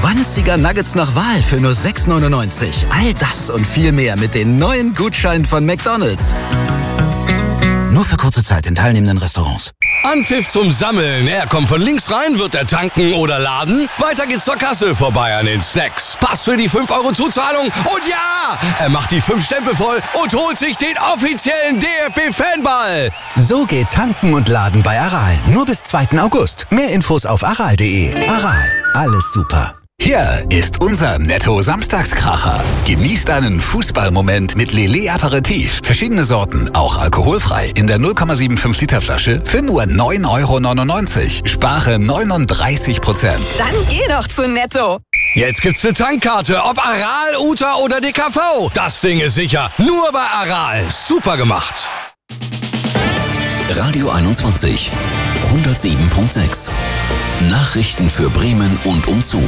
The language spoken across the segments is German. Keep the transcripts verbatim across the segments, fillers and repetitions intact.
zwanziger Nuggets nach Wahl für nur sechs neunundneunzig. All das und viel mehr mit den neuen Gutscheinen von McDonald's. Nur für kurze Zeit in teilnehmenden Restaurants. Anpfiff zum Sammeln. Er kommt von links rein, wird er tanken oder laden. Weiter geht's zur Kasse, vorbei an den Snacks. Pass für die fünf Euro Zuzahlung. Und ja, er macht die fünf Stempel voll und holt sich den offiziellen D F B-Fanball. So geht tanken und laden bei Aral. Nur bis zweiten August. Mehr Infos auf aral punkt de. Aral, alles super. Hier ist unser Netto-Samstagskracher. Genießt einen Fußballmoment mit Lillet Aperitif. Verschiedene Sorten, auch alkoholfrei. In der null Komma fünfundsiebzig Liter Flasche für nur neun Euro neunundneunzig. Spare neununddreißig Prozent. Dann geh doch zu Netto. Jetzt gibt's eine Tankkarte, ob Aral, Uta oder D K V. Das Ding ist sicher. Nur bei Aral. Super gemacht. Radio einundzwanzig, hundertsieben Komma sechs. Nachrichten für Bremen und umzu.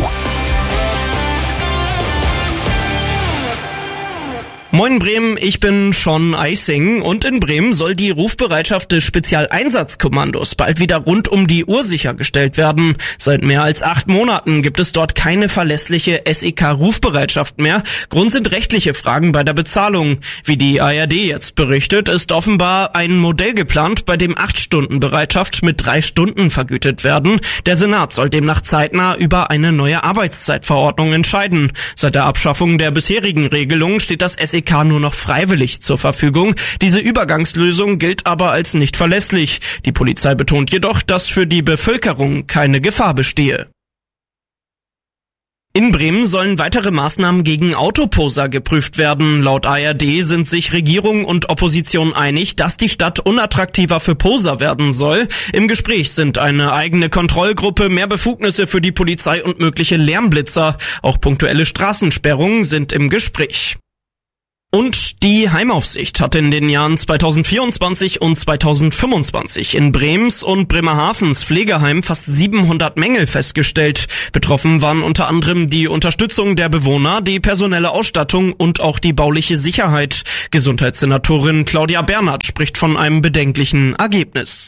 Moin Bremen, ich bin Sean Eising und in Bremen soll die Rufbereitschaft des Spezialeinsatzkommandos bald wieder rund um die Uhr sichergestellt werden. Seit mehr als acht Monaten gibt es dort keine verlässliche S E K-Rufbereitschaft mehr. Grund sind rechtliche Fragen bei der Bezahlung. Wie die A R D jetzt berichtet, ist offenbar ein Modell geplant, bei dem acht Stunden Bereitschaft mit drei Stunden vergütet werden. Der Senat soll demnach zeitnah über eine neue Arbeitszeitverordnung entscheiden. Seit der Abschaffung der bisherigen Regelung steht das S E K nur noch freiwillig zur Verfügung. Diese Übergangslösung gilt aber als nicht verlässlich. Die Polizei betont jedoch, dass für die Bevölkerung keine Gefahr bestehe. In Bremen sollen weitere Maßnahmen gegen Autoposer geprüft werden. Laut A R D sind sich Regierung und Opposition einig, dass die Stadt unattraktiver für Poser werden soll. Im Gespräch sind eine eigene Kontrollgruppe, mehr Befugnisse für die Polizei und mögliche Lärmblitzer. Auch punktuelle Straßensperrungen sind im Gespräch. Und die Heimaufsicht hat in den Jahren zweitausendvierundzwanzig und zweitausendfünfundzwanzig in Brems und Bremerhavens Pflegeheim fast siebenhundert Mängel festgestellt. Betroffen waren unter anderem die Unterstützung der Bewohner, die personelle Ausstattung und auch die bauliche Sicherheit. Gesundheitssenatorin Claudia Bernhardt spricht von einem bedenklichen Ergebnis.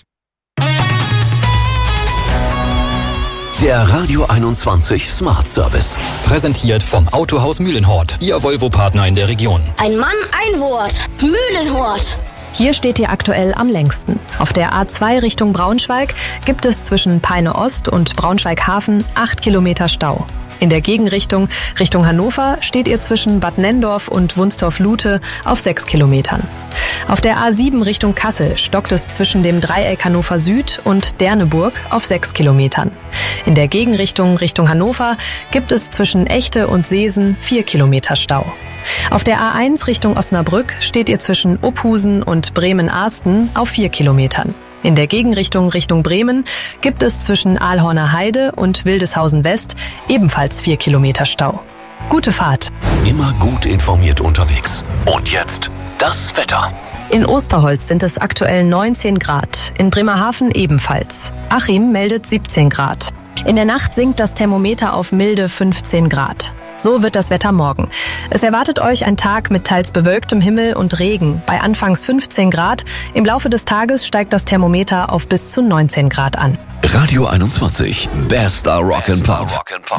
Der Radio einundzwanzig Smart Service. Präsentiert vom Autohaus Mühlenhort, Ihr Volvo-Partner in der Region. Ein Mann, ein Wort. Mühlenhort. Hier steht ihr aktuell am längsten. Auf der A zwei Richtung Braunschweig gibt es zwischen Peine Ost und Braunschweig Hafen acht Kilometer Stau. In der Gegenrichtung Richtung Hannover steht ihr zwischen Bad Nenndorf und Wunstorf-Lute auf sechs Kilometern. Auf der A sieben Richtung Kassel stockt es zwischen dem Dreieck Hannover Süd und Derneburg auf sechs Kilometern. In der Gegenrichtung Richtung Hannover gibt es zwischen Echte und Seesen vier Kilometer Stau. Auf der A eins Richtung Osnabrück steht ihr zwischen Uphusen und Bremen-Arsten auf vier Kilometern. In der Gegenrichtung Richtung Bremen gibt es zwischen Aalhorner Heide und Wildeshausen West ebenfalls vier Kilometer Stau. Gute Fahrt. Immer gut informiert unterwegs. Und jetzt das Wetter. In Osterholz sind es aktuell neunzehn Grad, in Bremerhaven ebenfalls. Achim meldet siebzehn Grad. In der Nacht sinkt das Thermometer auf milde fünfzehn Grad. So wird das Wetter morgen. Es erwartet euch ein Tag mit teils bewölktem Himmel und Regen bei anfangs fünfzehn Grad. Im Laufe des Tages steigt das Thermometer auf bis zu neunzehn Grad an. Radio einundzwanzig, bester Rock'n'Pop.